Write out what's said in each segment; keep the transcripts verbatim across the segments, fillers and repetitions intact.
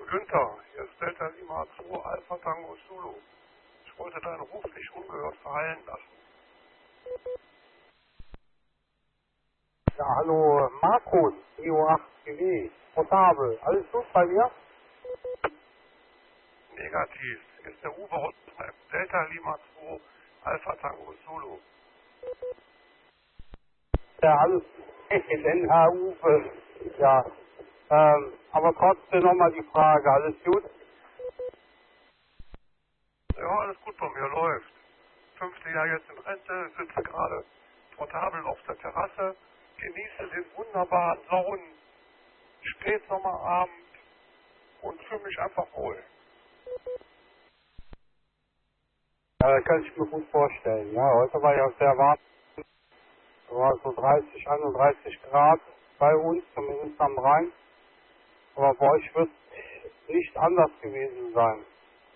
Günther, hier ist Delta Lima zwei Alpha Tango Zulu. Ich wollte deinen Ruf nicht ungehört verhallen lassen. Ja, hallo, Markus, I O acht G W, portabel. Alles gut bei dir? Negativ. Hier ist der Uwe Hotline. Delta Lima zwei Alpha Tango Zulu. Ja, alles N H Uwe. Ja, ähm, aber trotzdem nochmal die Frage, alles gut? Ja, alles gut bei mir, läuft. Fünfte Jahr jetzt in Rente, sitze gerade portabel auf der Terrasse, genieße den wunderbaren lauen Spätsommerabend und fühle mich einfach wohl. Ja, das kann ich mir gut vorstellen. Ja, heute war ja sehr warm. Es war so dreißig, einunddreißig Grad bei uns, zumindest am Rhein. Aber bei euch wird es nicht anders gewesen sein.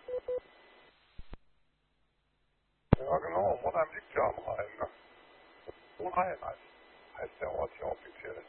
Ja, genau, Monheim liegt ja am Rhein, ne? Monheim heißt, heißt der Ort hier offiziell.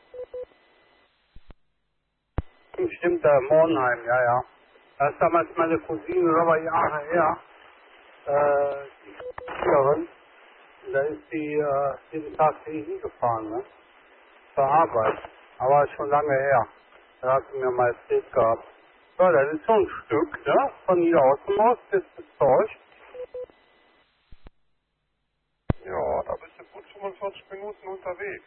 Stimmt, äh, Monheim, ja, ja. Das ist damals meine Cousine, das war Jahre her. Äh, die Schülerin, da ist sie äh, jeden Tag hier hingefahren, ne? Zur Arbeit. Aber ist schon lange her. Da hat sie mir mal erzählt gehabt. Ja, das ist so ein Stück, ne? Von hier aus dem Haus bis zu euch. Ja, da bist du gut fünfundvierzig Minuten unterwegs.